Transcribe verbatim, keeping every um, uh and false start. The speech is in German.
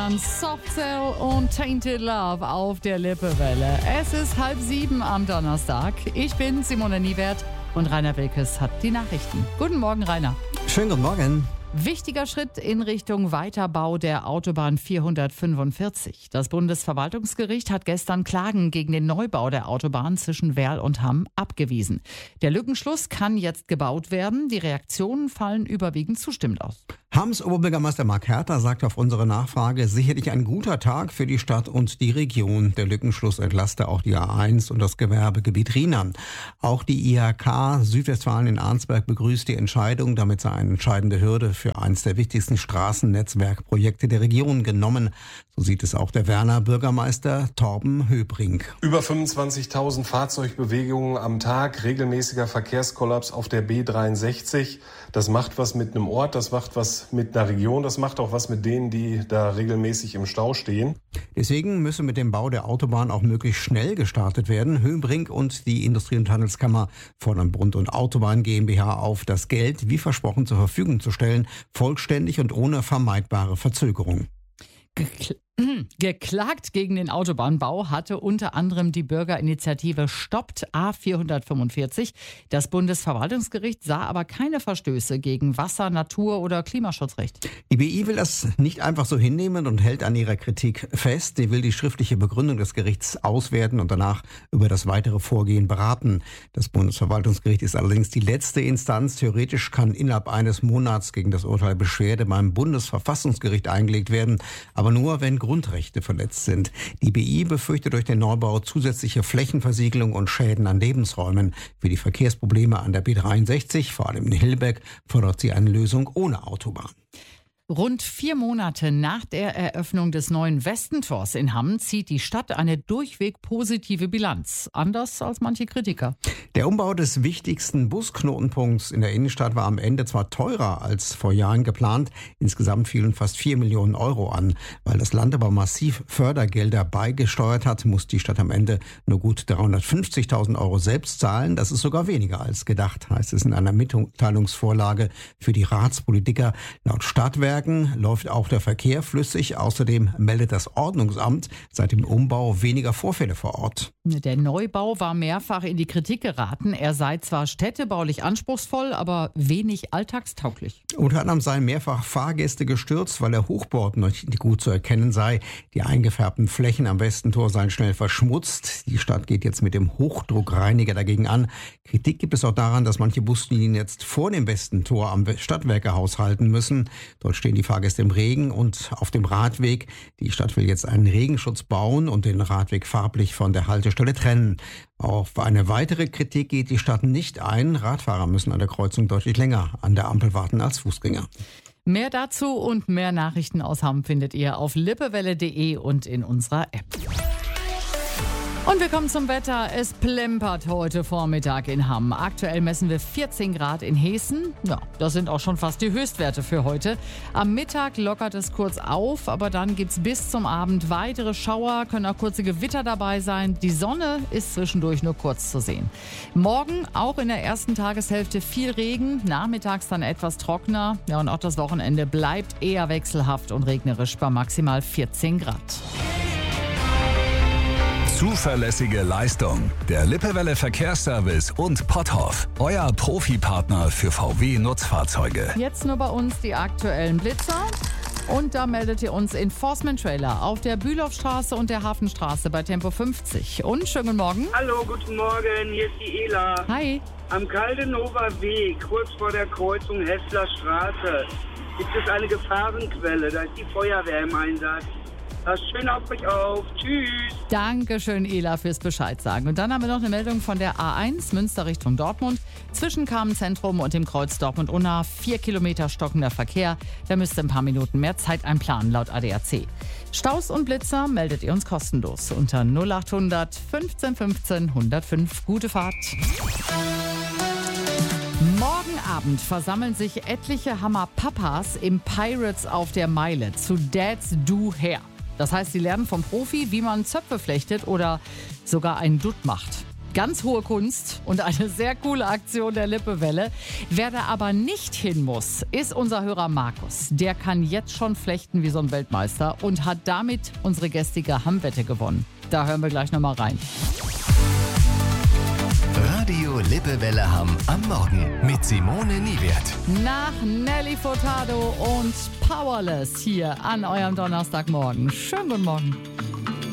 waren Soft Cell und Tainted Love auf der Lippewelle. Es ist halb sieben am Donnerstag. Ich bin Simone Niewert und Rainer Wilkes hat die Nachrichten. Guten Morgen, Rainer. Schönen guten Morgen. Wichtiger Schritt in Richtung Weiterbau der Autobahn vierhundertfünfundvierzig. Das Bundesverwaltungsgericht hat gestern Klagen gegen den Neubau der Autobahn zwischen Werl und Hamm abgewiesen. Der Lückenschluss kann jetzt gebaut werden. Die Reaktionen fallen überwiegend zustimmend aus. Hamms Oberbürgermeister Marc Herter sagt auf unsere Nachfrage, sicherlich ein guter Tag für die Stadt und die Region. Der Lückenschluss entlaste auch die A eins und das Gewerbegebiet Rheinland. Auch die I H K Südwestfalen in Arnsberg begrüßt die Entscheidung. Damit sei eine entscheidende Hürde für eines der wichtigsten Straßennetzwerkprojekte der Region genommen. So sieht es auch der Werner Bürgermeister Torben Höbrink. Über fünfundzwanzigtausend Fahrzeugbewegungen am Tag, regelmäßiger Verkehrskollaps auf der B dreiundsechzig. Das macht was mit einem Ort, das macht was mit einer Region, das macht auch was mit denen, die da regelmäßig im Stau stehen. Deswegen müsse mit dem Bau der Autobahn auch möglichst schnell gestartet werden. Höbrink und die Industrie- und Handelskammer fordern Bund und Autobahn GmbH auf, das Geld wie versprochen zur Verfügung zu stellen, vollständig und ohne vermeidbare Verzögerung. Gekl- Geklagt gegen den Autobahnbau hatte unter anderem die Bürgerinitiative Stoppt A vierhundertfünfundvierzig. Das Bundesverwaltungsgericht sah aber keine Verstöße gegen Wasser-, Natur- oder Klimaschutzrecht. Die B I will das nicht einfach so hinnehmen und hält an ihrer Kritik fest. Sie will die schriftliche Begründung des Gerichts auswerten und danach über das weitere Vorgehen beraten. Das Bundesverwaltungsgericht ist allerdings die letzte Instanz. Theoretisch kann innerhalb eines Monats gegen das Urteil Beschwerde beim Bundesverfassungsgericht eingelegt werden, aber nur, wenn Grundrechte verletzt sind. Die B I befürchtet durch den Neubau zusätzliche Flächenversiegelung und Schäden an Lebensräumen. Für die Verkehrsprobleme an der B dreiundsechzig, vor allem in Hilleberg, fordert sie eine Lösung ohne Autobahn. Rund vier Monate nach der Eröffnung des neuen Westentors in Hamm zieht die Stadt eine durchweg positive Bilanz. Anders als manche Kritiker. Der Umbau des wichtigsten Busknotenpunkts in der Innenstadt war am Ende zwar teurer als vor Jahren geplant. Insgesamt fielen fast vier Millionen Euro an. Weil das Land aber massiv Fördergelder beigesteuert hat, muss die Stadt am Ende nur gut dreihundertfünfzigtausend Euro selbst zahlen. Das ist sogar weniger als gedacht, heißt es in einer Mitteilungsvorlage für die Ratspolitiker. Laut Stadtwerk läuft auch der Verkehr flüssig. Außerdem meldet das Ordnungsamt seit dem Umbau weniger Vorfälle vor Ort. Der Neubau war mehrfach in die Kritik geraten. Er sei zwar städtebaulich anspruchsvoll, aber wenig alltagstauglich. Unter anderem seien mehrfach Fahrgäste gestürzt, weil der Hochbord noch nicht gut zu erkennen sei. Die eingefärbten Flächen am Westentor seien schnell verschmutzt. Die Stadt geht jetzt mit dem Hochdruckreiniger dagegen an. Kritik gibt es auch daran, dass manche Buslinien jetzt vor dem Westentor am Stadtwerkehaus halten müssen. Dort stehen die Fahrgäste im Regen und auf dem Radweg. Die Stadt will jetzt einen Regenschutz bauen und den Radweg farblich von der Haltestelle trennen. Auf eine weitere Kritik geht die Stadt nicht ein. Radfahrer müssen an der Kreuzung deutlich länger an der Ampel warten als Fußgänger. Mehr dazu und mehr Nachrichten aus Hamm findet ihr auf lippewelle punkt de und in unserer App. Und wir kommen zum Wetter. Es plempert heute Vormittag in Hamm. Aktuell messen wir vierzehn Grad in Hessen. Ja, das sind auch schon fast die Höchstwerte für heute. Am Mittag lockert es kurz auf, aber dann gibt's bis zum Abend weitere Schauer, können auch kurze Gewitter dabei sein. Die Sonne ist zwischendurch nur kurz zu sehen. Morgen auch in der ersten Tageshälfte viel Regen, nachmittags dann etwas trockener. Ja, und auch das Wochenende bleibt eher wechselhaft und regnerisch bei maximal vierzehn Grad. Zuverlässige Leistung. Der Lippewelle Verkehrsservice und Potthoff. Euer Profipartner für V W-Nutzfahrzeuge. Jetzt nur bei uns die aktuellen Blitzer. Und da meldet ihr uns Enforcement Trailer auf der Bülowstraße und der Hafenstraße bei Tempo fünfzig. Und schönen guten Morgen. Hallo, guten Morgen, hier ist die Ela. Hi. Am Kaldenower Weg, kurz vor der Kreuzung Hessler Straße, gibt es eine Gefahrenquelle. Da ist die Feuerwehr im Einsatz. Passt schön auf euch auf. Tschüss. Dankeschön, Ela, fürs Bescheid sagen. Und dann haben wir noch eine Meldung von der A eins, Münster Richtung Dortmund. Zwischen Kamenz-Zentrum und dem Kreuz Dortmund-Unna. Vier Kilometer stockender Verkehr. Da müsst ihr ein paar Minuten mehr Zeit einplanen, laut A D A C. Staus und Blitzer meldet ihr uns kostenlos unter null acht hundert fünfzehn fünfzehn hundertfünf. Gute Fahrt. Morgen Abend versammeln sich etliche Hammer-Papas im Pirates auf der Meile zu Dads Do Hair. Das heißt, sie lernen vom Profi, wie man Zöpfe flechtet oder sogar einen Dutt macht. Ganz hohe Kunst und eine sehr coole Aktion der Lippewelle. Wer da aber nicht hin muss, ist unser Hörer Markus. Der kann jetzt schon flechten wie so ein Weltmeister und hat damit unsere gestrige Hammwette gewonnen. Da hören wir gleich nochmal rein. Radio Lippewelle Hamm am Morgen mit Simone Niewert. Nach Nelly Furtado und Powerless hier an eurem Donnerstagmorgen. Schönen guten Morgen.